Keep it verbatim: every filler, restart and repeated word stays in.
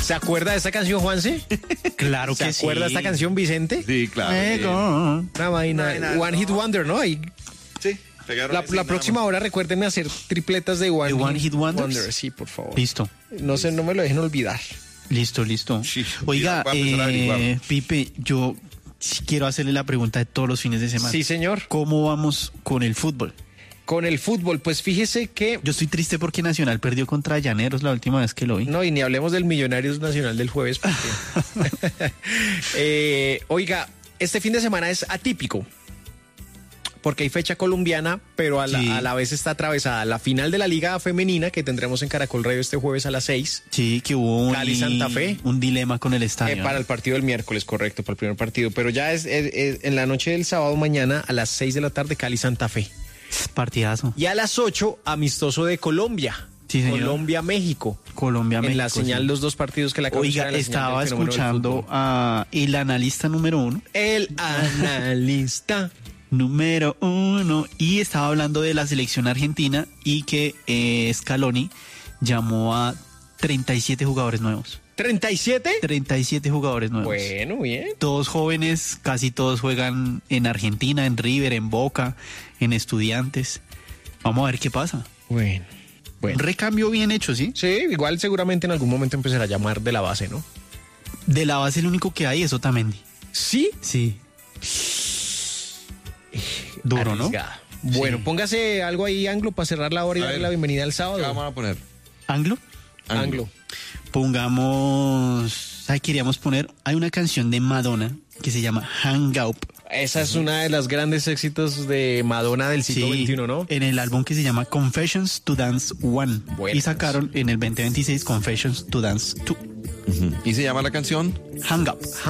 ¿Se acuerda de esta canción, Juanse? Claro que sí. ¿Se acuerda de esta canción, Vicente? Sí, claro. Ego. Una vaina. No, no, One no. Hit Wonder, ¿no? Ahí, Sí, pegaron la ese y la nada próxima más. hora recuérdenme hacer tripletas de One, ¿De One Hit Wonders? Wonder. Sí, por favor. Listo. No sé, no me lo dejen olvidar. Listo, listo. Sí, Oiga, voy a empezar a averiguar. eh, Pipe, yo sí quiero hacerle la pregunta de todos los fines de semana. Sí, señor. ¿Cómo vamos con el fútbol? Con el fútbol, pues fíjese que... Yo estoy triste porque Nacional perdió contra Llaneros la última vez que lo vi. No, y ni hablemos del Millonarios Nacional del jueves. Porque... eh, oiga, este fin de semana es atípico. Porque hay fecha colombiana, pero a la, Sí. a la vez está atravesada la final de la Liga Femenina que tendremos en Caracol Radio este jueves a las seis. Sí, que hubo un, Cali, Santa Fe. un dilema con el estadio. Eh, para el partido del miércoles, correcto, para el primer partido. Pero ya es, es- es en la noche del sábado mañana a las seis de la tarde, Cali, Santa Fe. Partidazo. Y a las ocho, amistoso de Colombia. Sí, señor. Colombia-México. Colombia, En México. la señal, sí. los dos partidos que la acabo de Oiga, buscar en la señal estaba del fenómeno del escuchando fútbol. a el analista número uno. El analista. Número uno. Y estaba hablando de la selección argentina y que eh, Scaloni llamó a treinta y siete jugadores nuevos. ¿treinta y siete? treinta y siete jugadores nuevos. Bueno, bien. Todos jóvenes, casi todos juegan en Argentina, en River, en Boca, en Estudiantes. Vamos a ver qué pasa. Bueno. Un recambio bien hecho, ¿sí? Sí, igual seguramente en algún momento empezará a llamar de la base, ¿no? De la base el único que hay es Otamendi. Sí. Sí. Duro, ¿no? Arriesgada. Bueno, Sí. póngase algo ahí, Anglo, para cerrar la hora y A darle ver. la bienvenida al ¿Qué sábado. vamos a poner? ¿Anglo? Anglo. Pongamos... ¿Sabes? Queríamos poner... Hay una canción de Madonna que se llama Hang Up. Esa es una de las grandes éxitos de Madonna del siglo veintiuno, ¿no? En el álbum que se llama Confessions to Dance One. Buenas. Y sacaron en el veinte veintiséis Confessions to Dance Two. ¿Y se llama la canción? Hang Up.